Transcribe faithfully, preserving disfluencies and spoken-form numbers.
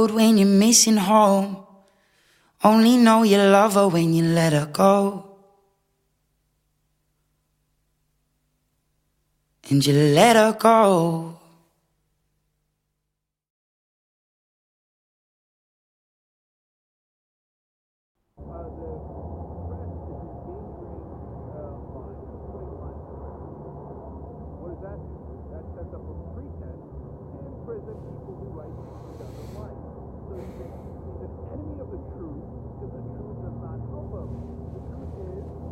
When you're missing home, only know you love her when you let her go. And you let her go. Enemy of the truth, because the truth does not help him. The truth is